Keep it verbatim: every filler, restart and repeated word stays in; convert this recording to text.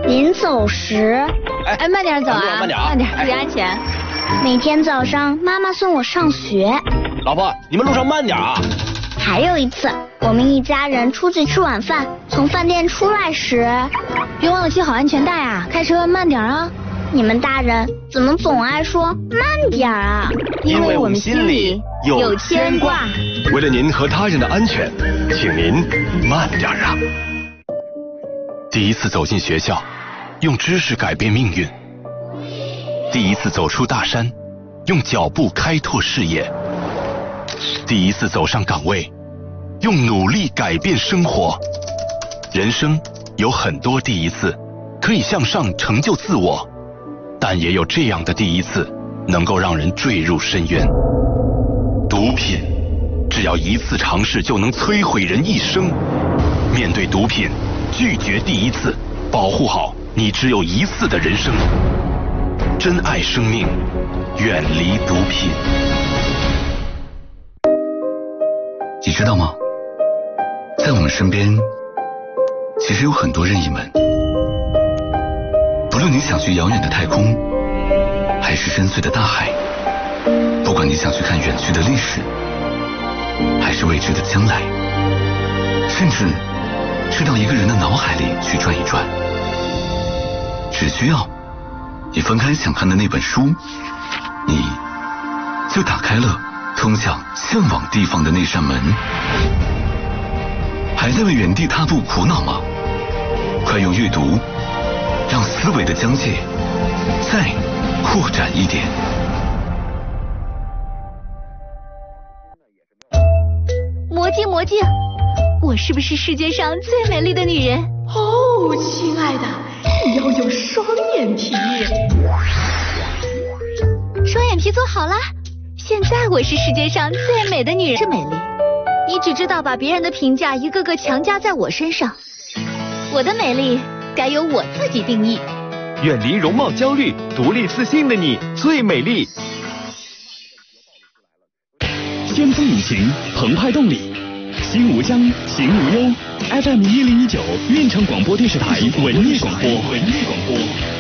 临走时， 哎，慢点走啊， 慢点， 慢点，注意安全。 每天早上妈妈送我上学。 老婆，你们路上慢点啊。 还有一次，我们一家人出去吃晚饭，从饭店出来时， 别忘了系好安全带啊，开车慢点啊。 你们大人怎么总爱说慢点啊？ 因为我们心里有牵挂。 为了您和他人的安全，请您慢点啊。第一次走进学校，用知识改变命运；第一次走出大山，用脚步开拓视野；第一次走上岗位，用努力改变生活。人生有很多第一次，可以向上成就自我，但也有这样的第一次，能够让人坠入深渊。毒品，只要一次尝试就能摧毁人一生。面对毒品，拒绝第一次，保护好你只有一次的人生。珍爱生命，远离毒品。 你知道吗？在我们身边，其实有很多任意门。不论你想去遥远的太空，还是深邃的大海，不管你想去看远去的历史，还是未知的将来，甚至是到一个人的脑海里去转一转，只需要你翻开想看的那本书，你就打开了通向向往地方的那扇门。还在为原地踏步苦恼吗？快用阅读让思维的疆界再扩展一点。 魔镜魔镜，我是不是世界上最美丽的女人？ 哦，亲爱的，你要有双眼皮。 双眼皮做好了，现在我是世界上最美的女人。是美丽，你只知道把别人的评价一个个强加在我身上。我的美丽该由我自己定义。 远离容貌焦虑，独立自信的你最美丽。先锋引擎，澎湃动力，心无疆，行无忧。F M 一零一九，运城广播电视台文艺广播，文艺广播。